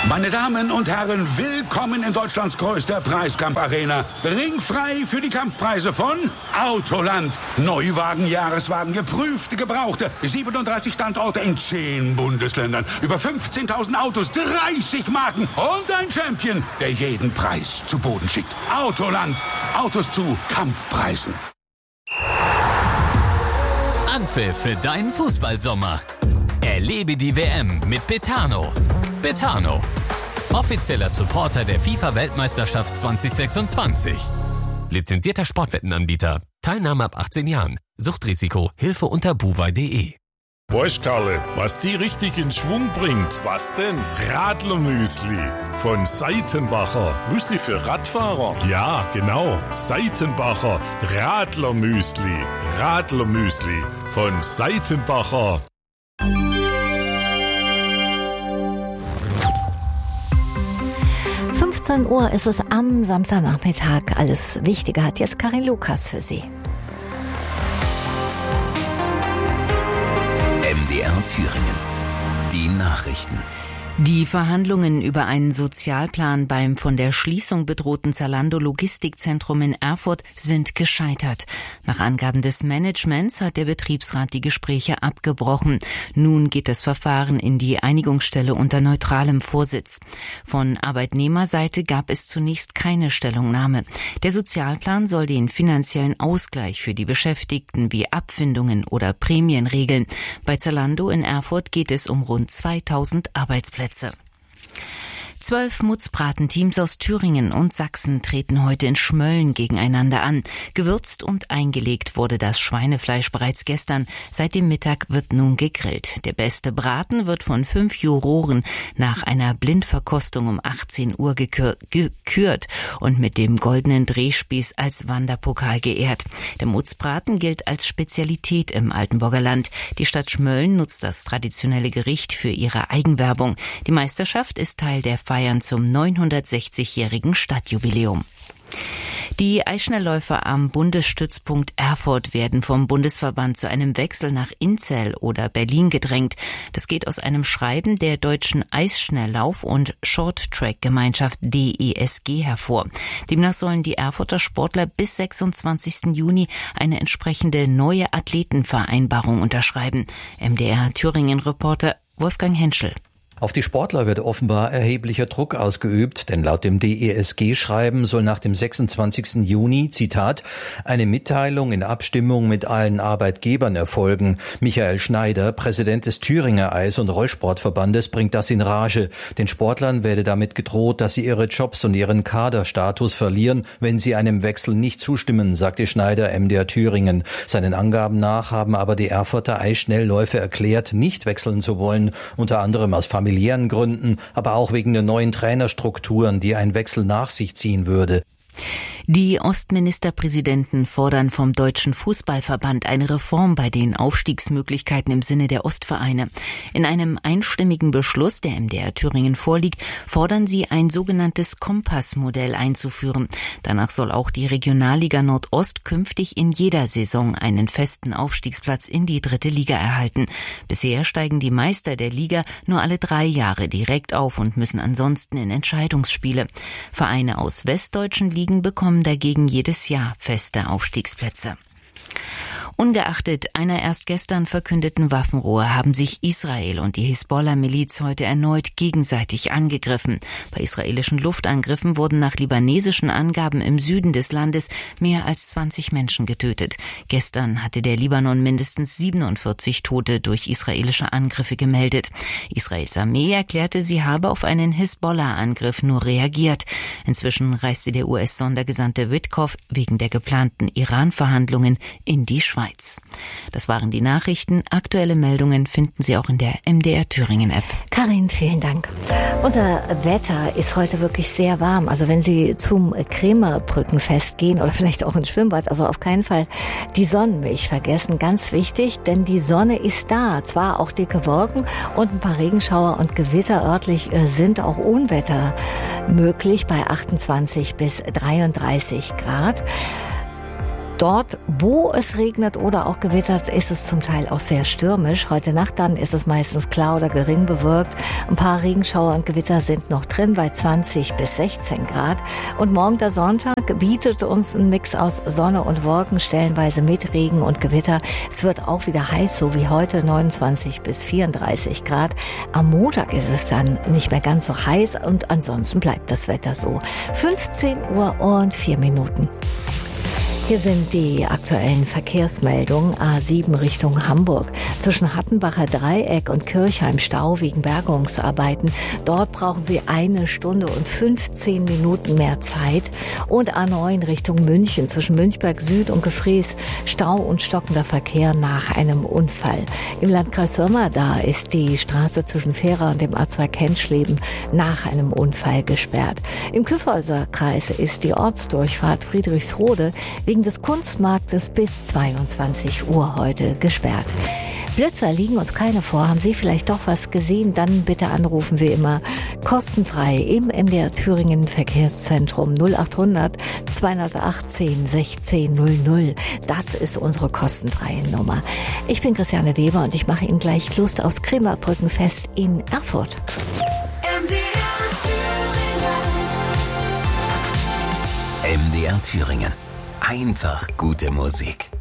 Meine Damen und Herren, willkommen in Deutschlands größter Preiskampfarena. Ringfrei für die Kampfpreise von Autoland. Neuwagen, Jahreswagen, geprüfte, gebrauchte. 37 Standorte in 10 Bundesländern. Über 15.000 Autos, 30 Marken und ein Champion, der jeden Preis zu Boden schickt. Autoland. Autos zu Kampfpreisen. Anpfiff für deinen Fußballsommer. Erlebe die WM mit Betano. Betano, offizieller Supporter der FIFA-Weltmeisterschaft 2026. Lizenzierter Sportwettenanbieter. Teilnahme ab 18 Jahren. Suchtrisiko. Hilfe unter buwei.de. Weißt Karle, was die richtig in Schwung bringt? Was denn? Radlermüsli von Seitenbacher. Müsli für Radfahrer? Ja, genau. Seitenbacher Radlermüsli. Radlermüsli von Seitenbacher. 15 Uhr ist es am Samstagnachmittag. Alles Wichtige hat jetzt Karin Lukas für Sie. MDR Thüringen. Die Nachrichten. Die Verhandlungen über einen Sozialplan beim von der Schließung bedrohten Zalando Logistikzentrum in Erfurt sind gescheitert. Nach Angaben des Managements hat der Betriebsrat die Gespräche abgebrochen. Nun geht das Verfahren in die Einigungsstelle unter neutralem Vorsitz. Von Arbeitnehmerseite gab es zunächst keine Stellungnahme. Der Sozialplan soll den finanziellen Ausgleich für die Beschäftigten wie Abfindungen oder Prämien regeln. Bei Zalando in Erfurt geht es um rund 2000 Arbeitsplätze. 12 Mutzbratenteams aus Thüringen und Sachsen treten heute in Schmölln gegeneinander an. Gewürzt und eingelegt wurde das Schweinefleisch bereits gestern. Seit dem Mittag wird nun gegrillt. Der beste Braten wird von 5 Juroren nach einer Blindverkostung um 18 Uhr gekürt und mit dem goldenen Drehspieß als Wanderpokal geehrt. Der Mutzbraten gilt als Spezialität im Altenburger Land. Die Stadt Schmölln nutzt das traditionelle Gericht für ihre Eigenwerbung. Die Meisterschaft ist Teil der Feiern zum 960-jährigen Stadtjubiläum. Die Eisschnellläufer am Bundesstützpunkt Erfurt werden vom Bundesverband zu einem Wechsel nach Inzell oder Berlin gedrängt. Das geht aus einem Schreiben der Deutschen Eisschnelllauf- und Short-Track-Gemeinschaft DESG hervor. Demnach sollen die Erfurter Sportler bis 26. Juni eine entsprechende neue Athletenvereinbarung unterschreiben. MDR Thüringen-Reporter Wolfgang Henschel. Auf die Sportler wird offenbar erheblicher Druck ausgeübt, denn laut dem DESG-Schreiben soll nach dem 26. Juni, Zitat, eine Mitteilung in Abstimmung mit allen Arbeitgebern erfolgen. Michael Schneider, Präsident des Thüringer Eis- und Rollsportverbandes, bringt das in Rage. Den Sportlern werde damit gedroht, dass sie ihre Jobs und ihren Kaderstatus verlieren, wenn sie einem Wechsel nicht zustimmen, sagte Schneider MDR Thüringen. Seinen Angaben nach haben aber die Erfurter Eisschnellläufer erklärt, nicht wechseln zu wollen, unter anderem aus familiären Gründen, aber auch wegen der neuen Trainerstrukturen, die ein Wechsel nach sich ziehen würde. Die Ostministerpräsidenten fordern vom Deutschen Fußballverband eine Reform bei den Aufstiegsmöglichkeiten im Sinne der Ostvereine. In einem einstimmigen Beschluss, der MDR Thüringen vorliegt, fordern sie, ein sogenanntes Kompassmodell einzuführen. Danach soll auch die Regionalliga Nordost künftig in jeder Saison einen festen Aufstiegsplatz in die 3. Liga erhalten. Bisher steigen die Meister der Liga nur alle 3 Jahre direkt auf und müssen ansonsten in Entscheidungsspiele. Vereine aus westdeutschen Ligen bekommen dagegen jedes Jahr feste Aufstiegsplätze. Ungeachtet einer erst gestern verkündeten Waffenruhe haben sich Israel und die Hisbollah-Miliz heute erneut gegenseitig angegriffen. Bei israelischen Luftangriffen wurden nach libanesischen Angaben im Süden des Landes mehr als 20 Menschen getötet. Gestern hatte der Libanon mindestens 47 Tote durch israelische Angriffe gemeldet. Israels Armee erklärte, sie habe auf einen Hisbollah-Angriff nur reagiert. Inzwischen reiste der US-Sondergesandte Witkoff wegen der geplanten Iran-Verhandlungen in die Schweiz. Das waren die Nachrichten. Aktuelle Meldungen finden Sie auch in der MDR Thüringen App. Karin, vielen Dank. Unser Wetter ist heute wirklich sehr warm. Also wenn Sie zum Krämerbrückenfest gehen oder vielleicht auch ins Schwimmbad, also auf keinen Fall die Sonnenmilch vergessen. Ganz wichtig, denn die Sonne ist da. Zwar auch dicke Wolken und ein paar Regenschauer und Gewitter örtlich sind auch Unwetter möglich bei 28 bis 33 Grad. Dort, wo es regnet oder auch gewittert, ist es zum Teil auch sehr stürmisch. Heute Nacht dann ist es meistens klar oder gering bewölkt. Ein paar Regenschauer und Gewitter sind noch drin bei 20 bis 16 Grad. Und morgen der Sonntag bietet uns ein Mix aus Sonne und Wolken, stellenweise mit Regen und Gewitter. Es wird auch wieder heiß, so wie heute, 29 bis 34 Grad. Am Montag ist es dann nicht mehr ganz so heiß und ansonsten bleibt das Wetter so. 15 Uhr und 4 Minuten. Hier sind die aktuellen Verkehrsmeldungen. A7 Richtung Hamburg. Zwischen Hattenbacher Dreieck und Kirchheim Stau wegen Bergungsarbeiten. Dort brauchen Sie 1 Stunde und 15 Minuten mehr Zeit. Und A9 Richtung München. Zwischen Münchberg Süd und Gefrees Stau und stockender Verkehr nach einem Unfall. Im Landkreis Sömmer, da ist die Straße zwischen Fehra und dem A2 Kentschleben nach einem Unfall gesperrt. Im Kyffhäuser Kreis ist die Ortsdurchfahrt Friedrichsrode wegen des Kunstmarktes bis 22 Uhr heute gesperrt. Blitzer liegen uns keine vor. Haben Sie vielleicht doch was gesehen? Dann bitte anrufen wir immer kostenfrei im MDR Thüringen Verkehrszentrum 0800 218 1600. Das ist unsere kostenfreie Nummer. Ich bin Christiane Weber und ich mache Ihnen gleich Lust aufs Krämerbrückenfest in Erfurt. MDR Thüringen. Einfach gute Musik.